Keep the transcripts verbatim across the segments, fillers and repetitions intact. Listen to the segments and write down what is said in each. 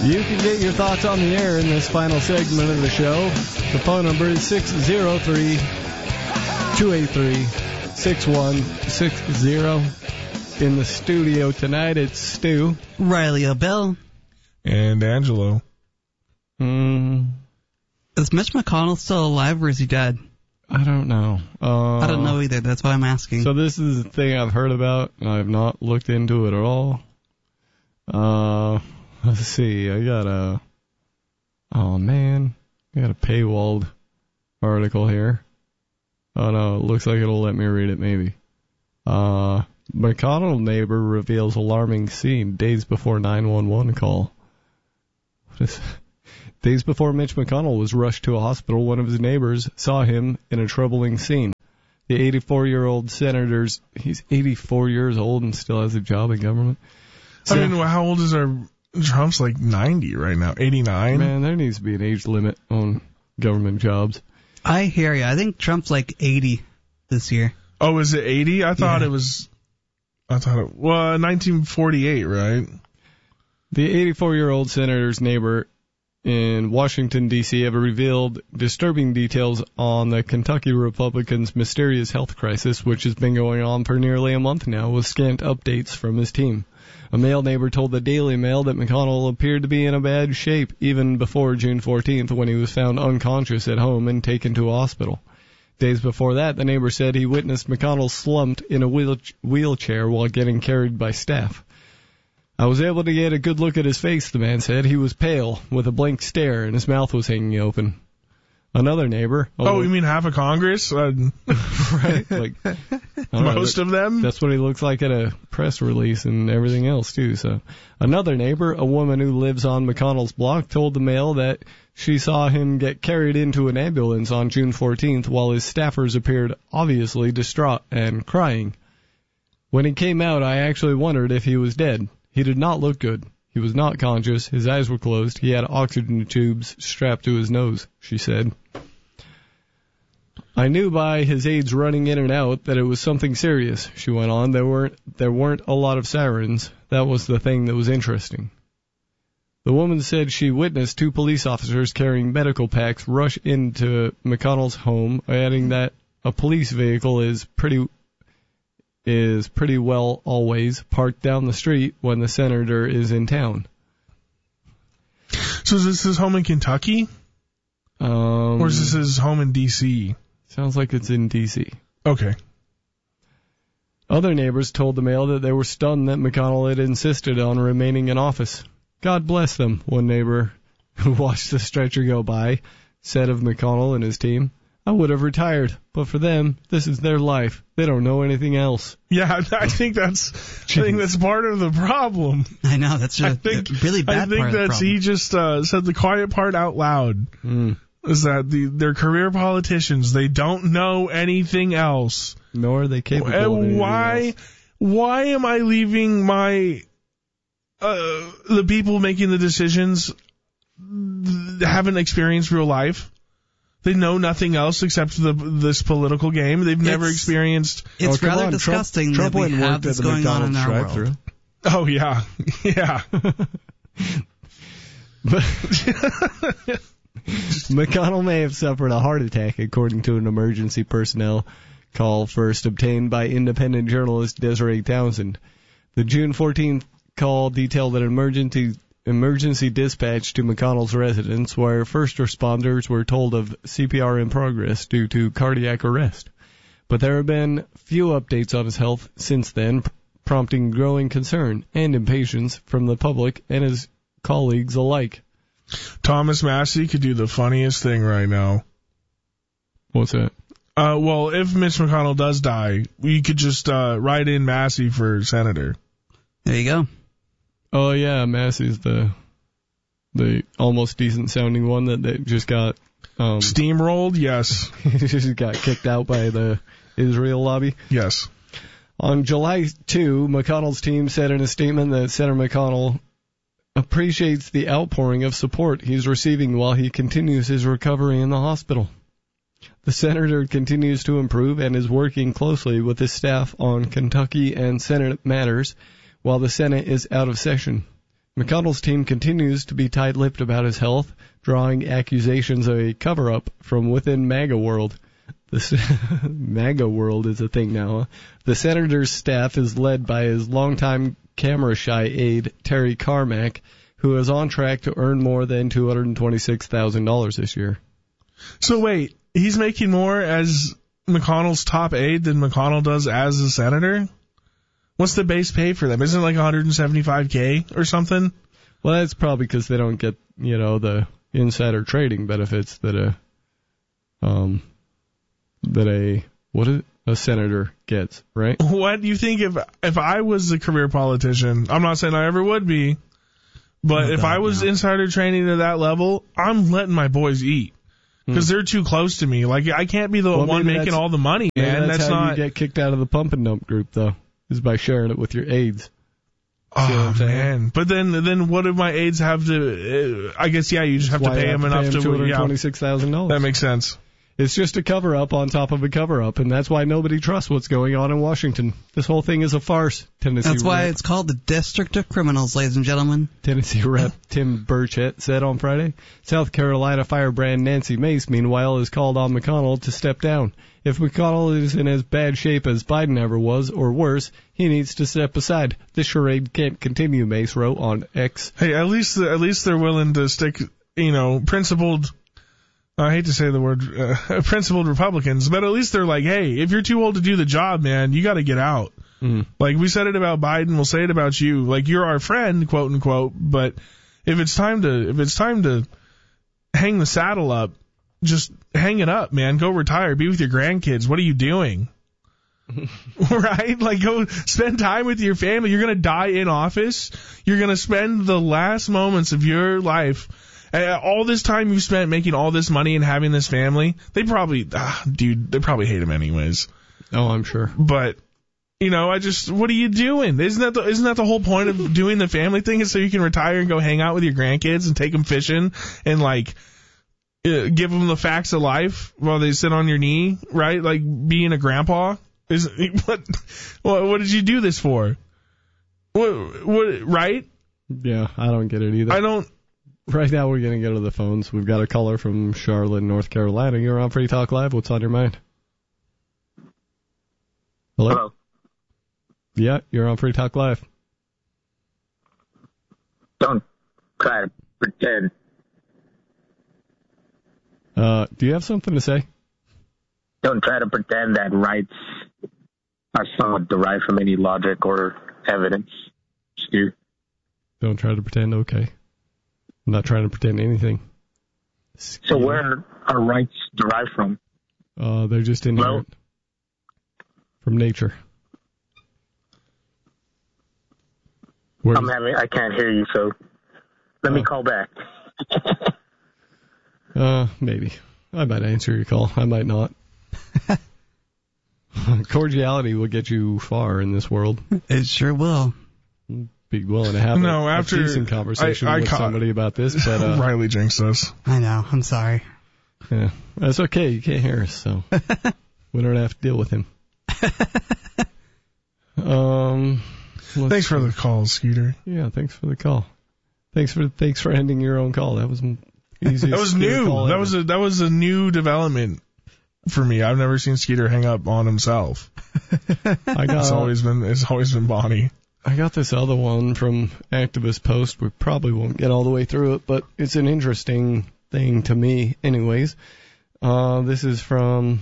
You can get your thoughts on the air in this final segment of the show. The phone number is six oh three, two eight three, six one six zero. In the studio tonight, it's Stu, Riley O'Bell, and Angelo. Mm. Is Mitch McConnell still alive or is he dead? I don't know. Uh, I don't know either. That's why I'm asking. So this is the thing I've heard about, and I've not looked into it at all. Uh, let's see. I got a... Oh, man. I got a paywalled article here. Oh, no. It looks like it'll let me read it, maybe. Uh, McConnell neighbor reveals alarming scene days before nine one one call. What is... Days before Mitch McConnell was rushed to a hospital, one of his neighbors saw him in a troubling scene. The eighty-four-year-old senator's... He's eighty-four years old and still has a job in government. So, I mean, how old is our... Trump's like ninety right now, eighty-nine? Man, there needs to be an age limit on government jobs. I hear you. I think Trump's like eighty this year. Oh, is it eighty? I thought yeah. it was... I thought it... Well, nineteen forty-eight, right? The eighty-four-year-old senator's neighbor in Washington, D C have revealed disturbing details on the Kentucky Republicans' mysterious health crisis, which has been going on for nearly a month now, with scant updates from his team. A male neighbor told the Daily Mail that McConnell appeared to be in a bad shape even before June fourteenth, when he was found unconscious at home and taken to a hospital. Days before that, the neighbor said he witnessed McConnell slumped in a wheel- wheelchair while getting carried by staff. I was able to get a good look at his face, the man said. He was pale, with a blank stare, and his mouth was hanging open. Another neighbor... Oh, you mean half of Congress? Uh, right? Like, most know, of them? That's what he looks like at a press release and everything else, too. So, another neighbor, a woman who lives on McConnell's block, told the Mail that she saw him get carried into an ambulance on June fourteenth while his staffers appeared obviously distraught and crying. When he came out, I actually wondered if he was dead. He did not look good. He was not conscious. His eyes were closed. He had oxygen tubes strapped to his nose, she said. I knew by his aides running in and out that it was something serious, she went on. There weren't, there weren't a lot of sirens. That was the thing that was interesting. The woman said she witnessed two police officers carrying medical packs rush into McConnell's home, adding that a police vehicle is pretty... is pretty well always parked down the street when the senator is in town. So is this his home in Kentucky? Um, or is this his home in D C? Sounds like it's in D C. Okay. Other neighbors told the Mail that they were stunned that McConnell had insisted on remaining in office. God bless them, one neighbor who watched the stretcher go by said of McConnell and his team. I would have retired, but for them, this is their life. They don't know anything else. Yeah, I think that's I think that's part of the problem. I know, that's a, think, a really bad I think part of the that's, problem. he just uh, said the quiet part out loud. Mm. Is that the they're career politicians. They don't know anything else. Nor are they capable and of anything why, else. Why am I leaving my uh, the people making the decisions haven't experienced real life? They know nothing else except the, this political game. They've never It's- experienced... It's Oh, rather on. disgusting Trump, that we Trump have worked this at the going on in McDonald's our world. drive-thru. Oh, yeah. Yeah. McConnell may have suffered a heart attack, according to an emergency personnel call first obtained by independent journalist Desiree Townsend. The June fourteenth call detailed an emergency emergency dispatch to McConnell's residence, where first responders were told of C P R in progress due to cardiac arrest. But there have been few updates on his health since then, prompting growing concern and impatience from the public and his colleagues alike. Thomas Massey could do the funniest thing right now. What's that? Uh, well, if Mitch McConnell does die, we could just uh, write in Massey for senator. There you go. Oh, yeah, Massey's the the almost decent sounding one that, that just got... Um, Steamrolled? Yes. just got kicked out by the Israel lobby. Yes. On July second, McConnell's team said in a statement that Senator McConnell appreciates the outpouring of support he's receiving while he continues his recovery in the hospital. The senator continues to improve and is working closely with his staff on Kentucky and Senate matters while the Senate is out of session. McConnell's team continues to be tight-lipped about his health, drawing accusations of a cover-up from within MAGA world. This MAGA world is a thing now. Huh? The senator's staff is led by his longtime camera-shy aide, Terry Carmack, who is on track to earn more than two hundred twenty-six thousand dollars this year. So wait, he's making more as McConnell's top aide than McConnell does as a senator? What's the base pay for them? Isn't it like one hundred seventy-five K or something? Well, that's probably because they don't get, you know, the insider trading benefits that a, um, that a, what is it? A senator gets, right? What do you think if if I was a career politician? I'm not saying I ever would be, but if I was insider trading to that level, I'm letting my boys eat. Because they're too close to me. Like, I can't be the well, one making all the money, man. That's, that's how not. You get kicked out of the pump and dump group, though, is by sharing it with your aides. Oh, man. But then then what do my aides have to. Uh, I guess, yeah, you just have That's to pay them enough to. two hundred twenty-six thousand dollars. Yeah, that makes sense. It's just a cover-up on top of a cover-up, and that's why nobody trusts what's going on in Washington. This whole thing is a farce. Tennessee That's why Rep. it's called the District of Criminals, ladies and gentlemen. Tennessee Rep Tim Burchett said on Friday. South Carolina firebrand Nancy Mace, meanwhile, has called on McConnell to step down. If McConnell is in as bad shape as Biden ever was, or worse, he needs to step aside. This charade can't continue, Mace wrote on X. Hey, at least at least they're willing to stick, you know, principled. I hate to say the word uh, principled Republicans, but at least they're like, hey, if you're too old to do the job, man, you got to get out. Mm. Like, we said it about Biden, we'll say it about you. Like, you're our friend, quote unquote, but if it's time to if it's time to hang the saddle up, just hang it up, man. Go retire. Be with your grandkids. What are you doing? Right? Like, go spend time with your family. You're going to die in office. You're going to spend the last moments of your life. Uh, all this time you spent making all this money and having this family, they probably, ah, dude, they probably hate him anyways. Oh, I'm sure. But, you know, I just, what are you doing? Isn't that the, isn't that the whole point of doing the family thing? Is so you can retire and go hang out with your grandkids and take them fishing and, like, uh, give them the facts of life while they sit on your knee, right? Like being a grandpa. Is what? What, what did you do this for? What? What? Right? Yeah, I don't get it either. I don't. Right now we're going to go to the phones. We've got a caller from Charlotte, North Carolina. You're on Free Talk Live. What's on your mind? Hello? Hello. Yeah, you're on Free Talk Live. Don't try to pretend. Uh, do you have something to say? Don't try to pretend that rights are somewhat derived from any logic or evidence, Stu. Don't try to pretend. Okay. I'm not trying to pretend anything. So where are rights derived from? Uh, they're just inherent. Well, from nature. Where I'm having, I can't hear you, so let uh, me call back. uh, maybe. I might answer your call. I might not. Cordiality will get you far in this world. It sure will. Be willing to have no, a, after, a decent conversation I, I with ca- somebody about this, but uh, Riley jinxed us. I know. I'm sorry. Yeah, that's okay. You can't hear us, so we don't have to deal with him. um, Thanks for the call, Scooter. Yeah, thanks for the call. Thanks for thanks for ending your own call. That was easy. That was new. That was a that was a new development for me. I've never seen Skeeter hang up on himself. I got it's always been it's always been Bonnie. I got this other one from Activist Post. We probably won't get all the way through it, but it's an interesting thing to me anyways. Uh, this is from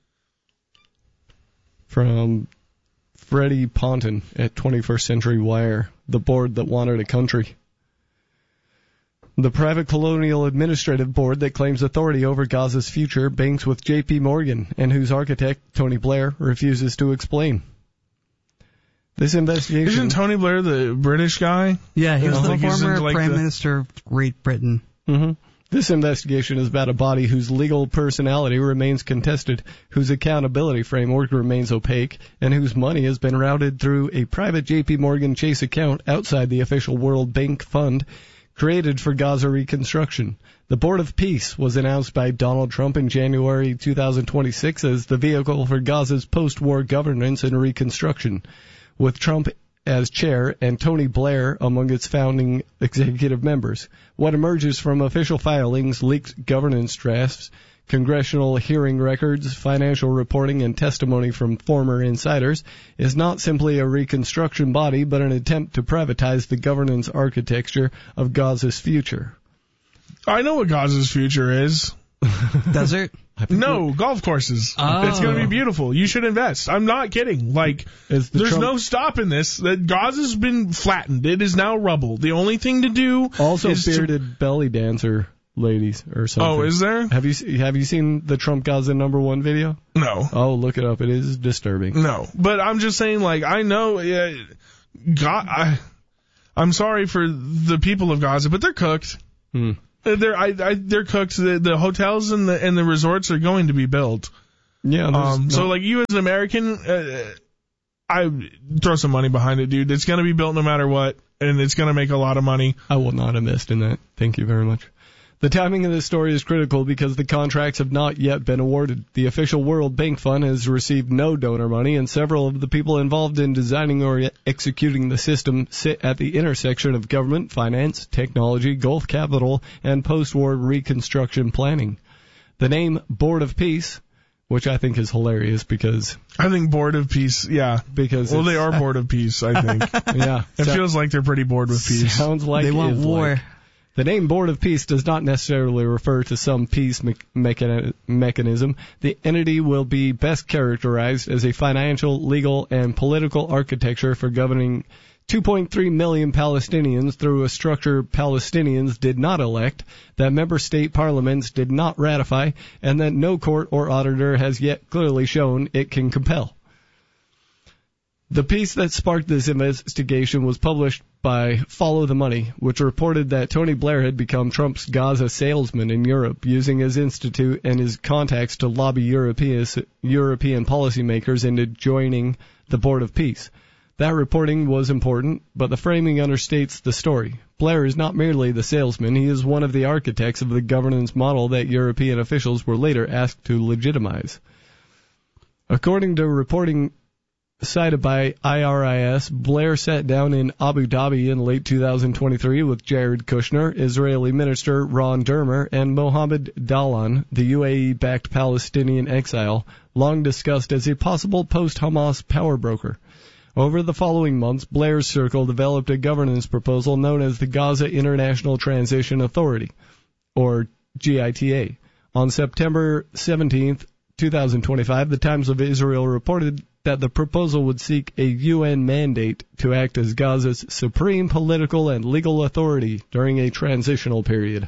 from Freddie Ponton at twenty-first Century Wire, the board that wanted a country. The private colonial administrative board that claims authority over Gaza's future banks with J P Morgan and whose architect, Tony Blair, refuses to explain. This investigation... Isn't Tony Blair the British guy? Yeah, he was Uh, the like he's former into, like, Prime the- Minister of Great Britain. Mm-hmm. This investigation is about a body whose legal personality remains contested, whose accountability framework remains opaque, and whose money has been routed through a private J P Morgan Chase account outside the official World Bank Fund created for Gaza reconstruction. The Board of Peace was announced by Donald Trump in January two thousand twenty-six as the vehicle for Gaza's post-war governance and reconstruction, with Trump as chair and Tony Blair among its founding executive members. What emerges from official filings, leaked governance drafts, congressional hearing records, financial reporting, and testimony from former insiders is not simply a reconstruction body, but an attempt to privatize the governance architecture of Gaza's future. I know what Gaza's future is. Desert? No, golf courses. Oh. It's going to be beautiful. You should invest. I'm not kidding. Like, Is the there's Trump- no stopping this. That Gaza's been flattened. It is now rubble. The only thing to do Also is bearded to... belly dancer ladies or something. Oh, is there? Have you have you seen the Trump Gaza number one video? No. Oh, look it up. It is disturbing. No. But I'm just saying, like, I know... Uh, God, I, I'm sorry for the people of Gaza, but they're cooked. Hmm. They're I, I, they're cooked. The, the hotels and the and the resorts are going to be built. Yeah. Um. no- So like you as an American, uh, I throw some money behind it, dude. It's going to be built no matter what, and it's going to make a lot of money. I will not invest in that. Thank you very much. The timing of this story is critical because the contracts have not yet been awarded. The official World Bank Fund has received no donor money, and several of the people involved in designing or executing the system sit at the intersection of government, finance, technology, Gulf capital, and post-war reconstruction planning. The name Board of Peace, which I think is hilarious because... I think Board of Peace, yeah. because Well, they it's- are Board of Peace, I think. Yeah. It so- feels like they're pretty bored with peace. Sounds like They want is war. like. The name Board of Peace does not necessarily refer to some peace me- mechani- mechanism. The entity will be best characterized as a financial, legal, and political architecture for governing two point three million Palestinians through a structure Palestinians did not elect, that member state parliaments did not ratify, and that no court or auditor has yet clearly shown it can compel. The piece that sparked this investigation was published by Follow the Money, which reported that Tony Blair had become Trump's Gaza salesman in Europe, using his institute and his contacts to lobby European, European policymakers into joining the Board of Peace. That reporting was important, but the framing understates the story. Blair is not merely the salesman, he is one of the architects of the governance model that European officials were later asked to legitimize. According to reporting cited by I R I S, Blair sat down in Abu Dhabi in late two thousand twenty-three with Jared Kushner, Israeli Minister Ron Dermer, and Mohammed Dalan, the U A E-backed Palestinian exile, long discussed as a possible post-Hamas power broker. Over the following months, Blair's circle developed a governance proposal known as the Gaza International Transition Authority, or G I T A. On September seventeenth, twenty twenty-five, the Times of Israel reported that the proposal would seek a U N mandate to act as Gaza's supreme political and legal authority during a transitional period.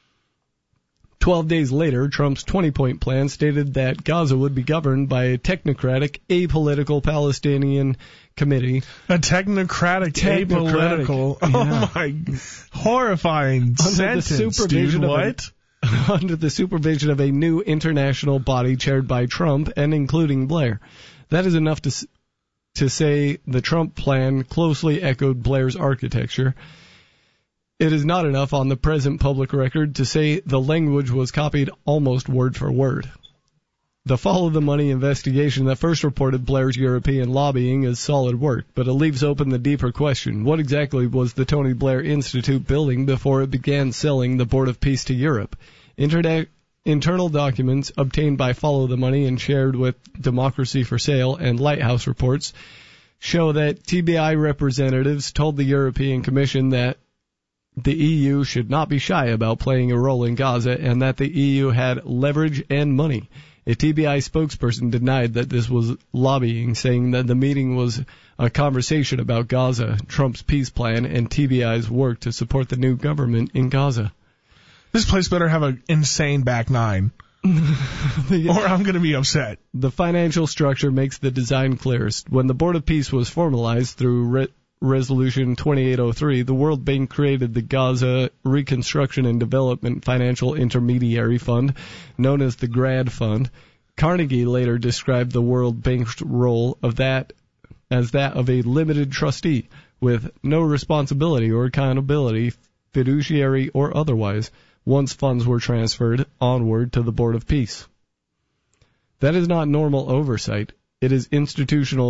Twelve days later, Trump's twenty-point plan stated that Gaza would be governed by a technocratic, apolitical Palestinian committee. A technocratic, Technocratic, apolitical. yeah. Oh my, horrifying Under the sentence, supervision dude. of a- What? under the supervision of a new international body chaired by Trump and including Blair. That is enough to s- to say the Trump plan closely echoed Blair's architecture. It is not enough on the present public record to say the language was copied almost word for word. The Follow the Money investigation that first reported Blair's European lobbying is solid work, but it leaves open the deeper question. What exactly was the Tony Blair Institute building before it began selling the Board of Peace to Europe? Internet, internal documents obtained by Follow the Money and shared with Democracy for Sale and Lighthouse reports show that T B I representatives told the European Commission that the E U should not be shy about playing a role in Gaza and that the E U had leverage and money. A T B I spokesperson denied that this was lobbying, saying that the meeting was a conversation about Gaza, Trump's peace plan, and T B I's work to support the new government in Gaza. This place better have an insane back nine, the, or I'm going to be upset. the financial structure makes the design clearest. When the Board of Peace was formalized through Re- Resolution twenty-eight oh three, the World Bank created the Gaza Reconstruction and Development Financial Intermediary Fund, known as the GRAD Fund. Carnegie later described the World Bank's role of that as that of a limited trustee, with no responsibility or accountability, fiduciary or otherwise, once funds were transferred onward to the Board of Peace. That is not normal oversight. It is institutional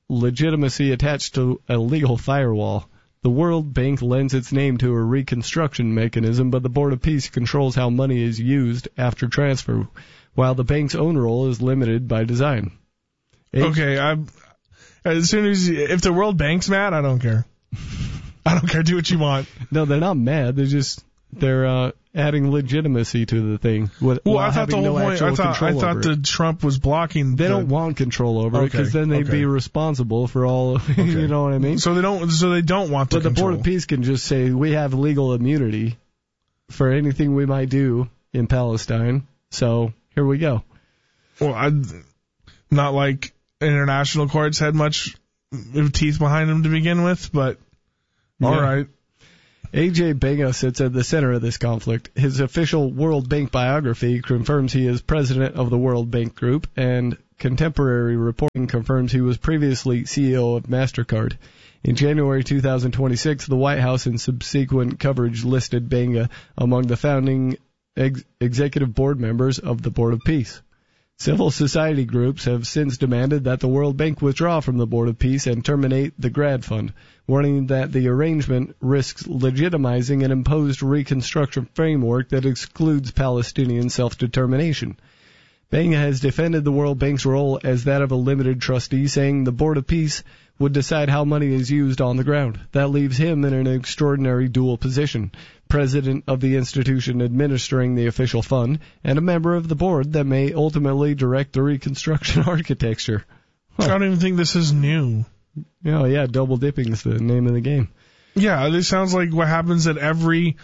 legitimacy attached to a legal firewall. The World Bank lends its name to a reconstruction mechanism, but the Board of Peace controls how money is used after transfer, while the bank's own role is limited by design. Eight, okay, I'm, as soon as you, if the World Bank's mad, I don't care. I don't care. Do what you want. No, they're not mad. They're just they're uh, adding legitimacy to the thing. With, well, I thought the whole no point. I thought I thought that it. Trump was blocking. They the, don't want control over okay, it because then they'd okay. be responsible for all. Of, okay. You know what I mean? So they don't. So they don't want the But the control. Board of Peace can just say we have legal immunity for anything we might do in Palestine. So here we go. Well, I, not like international courts had much teeth behind them to begin with, but all Yeah. right. A J Benga sits at the center of this conflict. His official World Bank biography confirms he is president of the World Bank Group, and contemporary reporting confirms he was previously C E O of MasterCard. In January two thousand twenty-six, the White House in subsequent coverage listed Benga among the founding ex- executive board members of the Board of Peace. Civil society groups have since demanded that the World Bank withdraw from the Board of Peace and terminate the Grad Fund, warning that the arrangement risks legitimizing an imposed reconstruction framework that excludes Palestinian self-determination. Benga has defended the World Bank's role as that of a limited trustee, saying the Board of Peace would decide how money is used on the ground. That leaves him in an extraordinary dual position, president of the institution administering the official fund, and a member of the board that may ultimately direct the reconstruction architecture. Huh. I don't even think this is new. Oh, yeah, double dipping is the name of the game. Yeah, this sounds like what happens at every...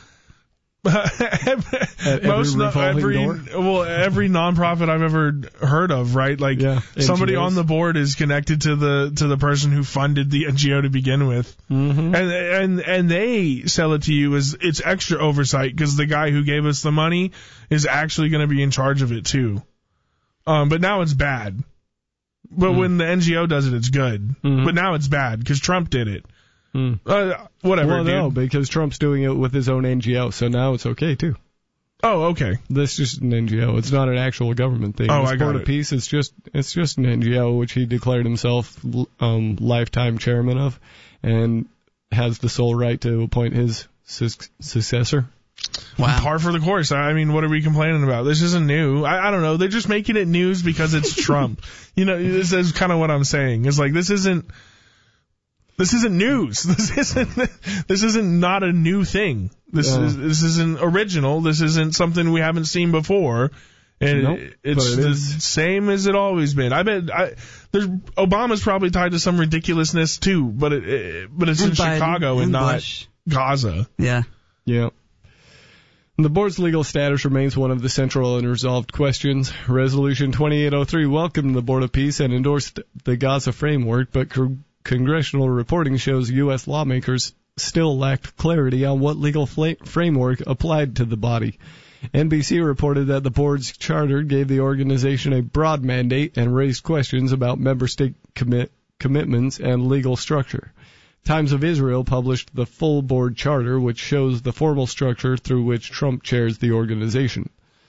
At most every no, revolving every door? well every nonprofit I've ever heard of, right? Like Yeah, somebody N G Os. on the board is connected to the to the person who funded the N G O to begin with, Mm-hmm. and and and they sell it to you as it's extra oversight because the guy who gave us the money is actually going to be in charge of it too. Um, but now it's bad. But Mm. when the N G O does it, it's good. Mhm. But now it's bad because Trump did it. Mm. Uh, whatever, Well, dude. no, because Trump's doing it with his own N G O, so now it's okay, too. Oh, okay. That's just an N G O. It's not an actual government thing. Oh, This I got Board it. of Peace is just it's just an N G O which he declared himself um, lifetime chairman of, and has the sole right to appoint his su- successor. Wow. Par for the course. I mean, what are we complaining about? This isn't new. I, I don't know. They're just making it news because it's Trump. You know, this is kind of what I'm saying. It's like this isn't this isn't news. This isn't this isn't not a new thing. This Yeah. is this isn't original. This isn't something we haven't seen before. And Nope, it's but it the is. same as it always been. I bet I, there's Obama's probably tied to some ridiculousness too, but it, it but it's in And Biden Chicago and, and not Bush. Gaza. Yeah. Yeah. The board's legal status remains one of the central unresolved questions. Resolution twenty-eight oh three welcomed the Board of Peace and endorsed the Gaza framework, but co- congressional reporting shows U S lawmakers still lacked clarity on what legal fla- framework applied to the body. N B C reported that the board's charter gave the organization a broad mandate and raised questions about member state commit- commitments and legal structure. Times of Israel published the full board charter, which shows the formal structure through which Trump chairs the organization.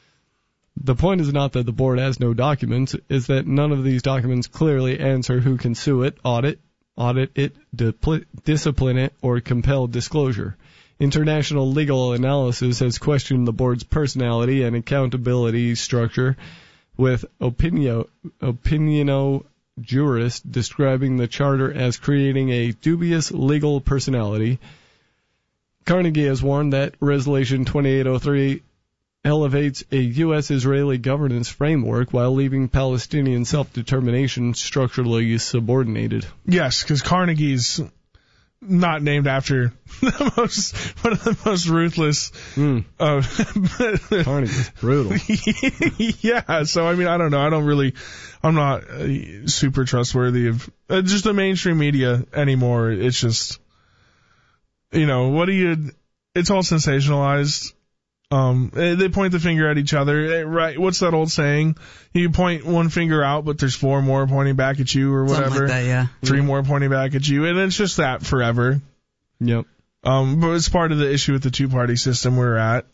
The point is not that the board has no documents, is that none of these documents clearly answer who can sue it, audit, audit it, dipl- discipline it, or compel disclosure. International legal analysis has questioned the board's personality and accountability structure, with opinio, opiniono jurist describing the charter as creating a dubious legal personality. Carnegie has warned that Resolution twenty-eight oh three elevates a U S-Israeli governance framework while leaving Palestinian self-determination structurally subordinated. Yes, because Carnegie's not named after the most one of the most ruthless. Mm, Uh, Carnegie's brutal. yeah, so I mean, I don't know. I don't really, I'm not uh, super trustworthy of uh, just the mainstream media anymore. It's just, you know, what do you? It's all sensationalized. Um, they they point the finger at each other, eh, right? What's that old saying? You point one finger out, but there's four more pointing back at you, or whatever. Something like that, yeah. Three more pointing back at you, and it's just that forever. Yep. Um, but it's part of the issue with the two-party system we're at.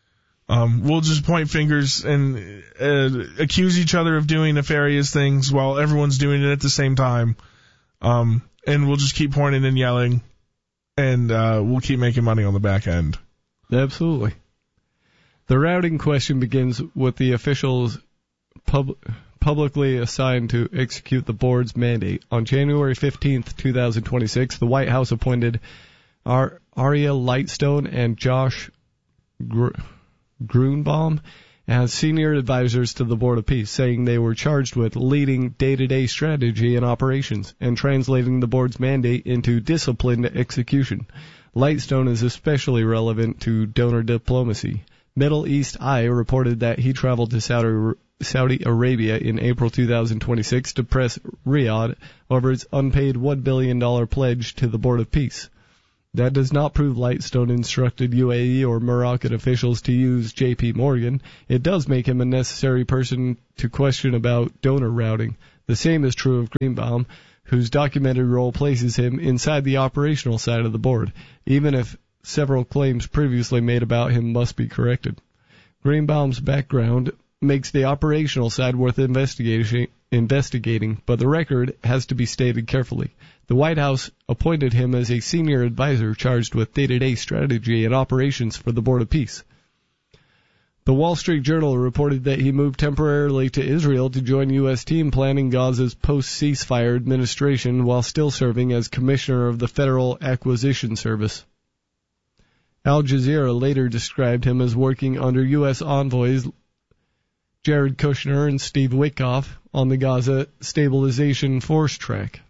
Um, we'll just point fingers and uh, accuse each other of doing nefarious things while everyone's doing it at the same time. Um, and we'll just keep pointing and yelling, and uh, we'll keep making money on the back end. Absolutely. The routing question begins with the officials pub- publicly assigned to execute the board's mandate. On January fifteenth, twenty twenty-six, the White House appointed Ar- Aria Lightstone and Josh Gr- Grunbaum as senior advisors to the Board of Peace, saying they were charged with leading day-to-day strategy and operations and translating the board's mandate into disciplined execution. Lightstone is especially relevant to donor diplomacy. Middle East Eye reported that he traveled to Saudi, Saudi Arabia in April twenty twenty-six to press Riyadh over its unpaid one billion dollars pledge to the Board of Peace. That does not prove Lightstone instructed U A E or Moroccan officials to use J P Morgan. It does make him a necessary person to question about donor routing. The same is true of Greenbaum, whose documented role places him inside the operational side of the board, even if several claims previously made about him must be corrected. Greenbaum's background makes the operational side worth investigating, investigating, but the record has to be stated carefully. The White House appointed him as a senior advisor charged with day-to-day strategy and operations for the Board of Peace. The Wall Street Journal reported that he moved temporarily to Israel to join U S team planning Gaza's post-ceasefire administration while still serving as commissioner of the Federal Acquisition Service. Al Jazeera later described him as working under U S envoys Jared Kushner and Steve Witkoff on the Gaza stabilization force track.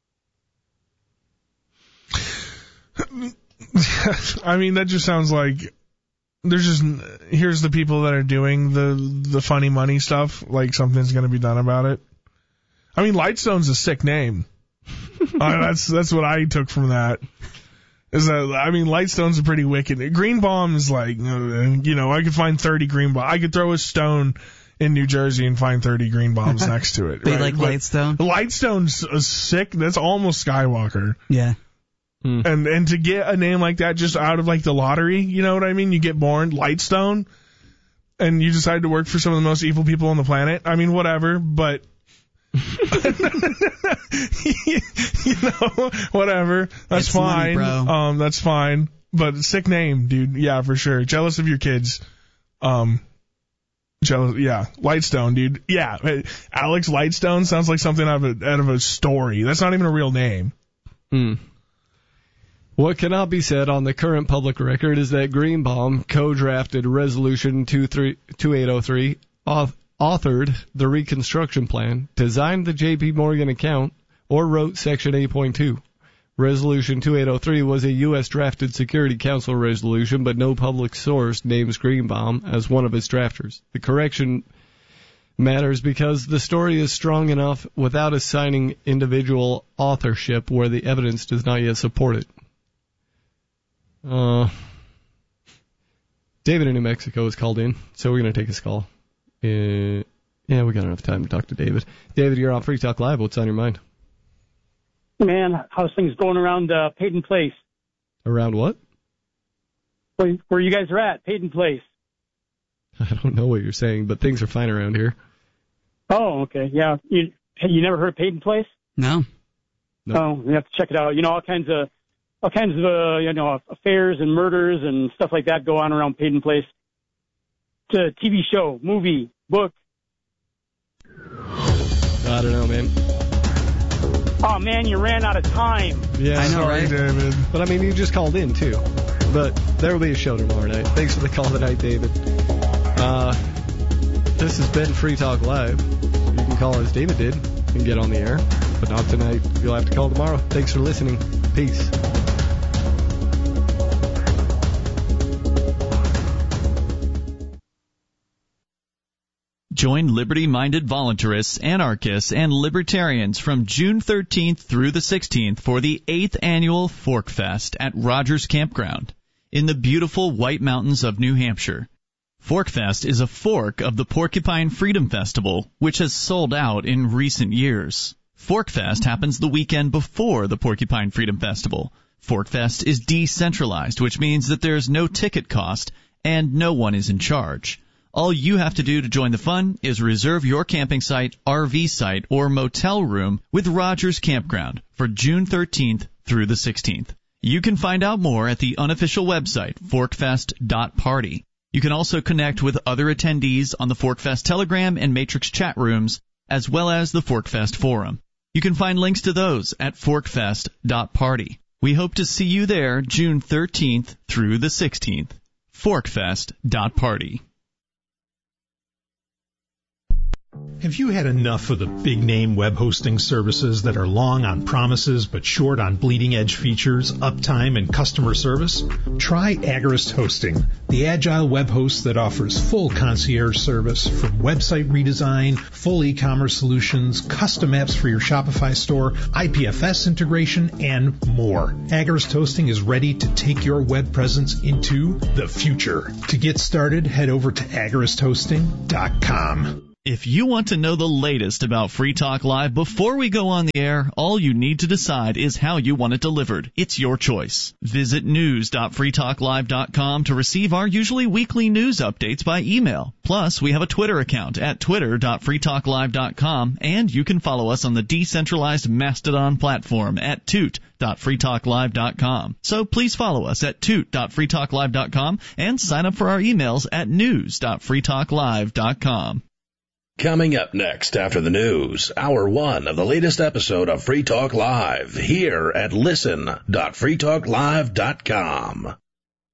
I mean, that just sounds like there's just, here's the people that are doing the the funny money stuff, like something's going to be done about it. I mean, Lightstone's a sick name. uh, that's that's what I took from that. Is that, I mean, Lightstone's a pretty wicked. Greenbaum is like, you know, I could find thirty Greenbaum. I could throw a stone in New Jersey and find thirty Greenbaums next to it. They right? like But Lightstone? Lightstone's a sick. That's almost Skywalker. Yeah. Hmm. And and to get a name like that just out of like the lottery, you know what I mean? You get born Lightstone, and you decide to work for some of the most evil people on the planet. I mean, whatever, but you know, whatever. That's It's money, fine. bro. Um, that's fine. But sick name, dude. Yeah, for sure. Jealous of your kids. Um, jealous. Yeah, Lightstone, dude. Yeah, Alex Lightstone sounds like something out of a out of a story. That's not even a real name. Hmm. What cannot be said on the current public record is that Greenbaum co-drafted Resolution twenty-eight oh three, auth- authored the reconstruction plan, designed the J P Morgan account, or wrote Section eight point two. Resolution twenty-eight oh three was a U S drafted Security Council resolution, but no public source names Greenbaum as one of its drafters. The correction matters because the story is strong enough without assigning individual authorship where the evidence does not yet support it. Uh, David in New Mexico is called in, so we're going to take his call. Uh, yeah, we got enough time to talk to David. David, you're on Free Talk Live. What's on your mind? Man, how's things going around uh, Peyton Place? Around what? Where, where you guys are at, Peyton Place. I don't know what you're saying, but things are fine around here. Oh, okay. Yeah. You you never heard of Peyton Place? No. Nope. Oh, you have to check it out. You know, all kinds of all kinds of uh, you know affairs and murders and stuff like that go on around Peyton Place. It's a T V show, movie, book. I don't know, man. Oh man, you ran out of time. Yeah, I know, Sorry, right? David. But I mean, you just called in too. But there will be a show tomorrow night. Thanks for the call tonight, David. Uh, this has been Free Talk Live. You can call as David did and get on the air, but not tonight. You'll have to call tomorrow. Thanks for listening. Peace. Join liberty-minded voluntarists, anarchists, and libertarians from June thirteenth through the sixteenth for the eighth Annual Fork Fest at Rogers Campground in the beautiful White Mountains of New Hampshire. Fork Fest is a fork of the Porcupine Freedom Festival, which has sold out in recent years. Fork Fest happens the weekend before the Porcupine Freedom Festival. Fork Fest is decentralized, which means that there's no ticket cost and no one is in charge. All you have to do to join the fun is reserve your camping site, R V site, or motel room with Rogers Campground for June thirteenth through the sixteenth. You can find out more at the unofficial website, forkfest dot party. You can also connect with other attendees on the Forkfest Telegram and Matrix chat rooms, as well as the Forkfest Forum. You can find links to those at forkfest dot party. We hope to see you there June thirteenth through the sixteenth. forkfest dot party. Have you had enough of the big-name web hosting services that are long on promises but short on bleeding-edge features, uptime, and customer service? Try Agorist Hosting, the agile web host that offers full concierge service from website redesign, full e-commerce solutions, custom apps for your Shopify store, I P F S integration, and more. Agorist Hosting is ready to take your web presence into the future. To get started, head over to agorist hosting dot com. If you want to know the latest about Free Talk Live before we go on the air, all you need to decide is how you want it delivered. It's your choice. Visit news dot free talk live dot com to receive our usually weekly news updates by email. Plus, we have a Twitter account at twitter dot free talk live dot com, and you can follow us on the decentralized Mastodon platform at toot dot free talk live dot com. So please follow us at toot dot free talk live dot com and sign up for our emails at news dot free talk live dot com. Coming up next after the news, hour one of the latest episode of Free Talk Live here at listen dot free talk live dot com.